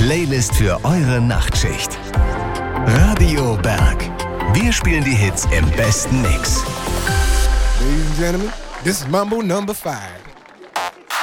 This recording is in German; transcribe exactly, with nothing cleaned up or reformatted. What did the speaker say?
Playlist für eure Nachtschicht. Radio Berg. Wir spielen die Hits im besten Mix. Ladies and gentlemen, this is Mambo number five.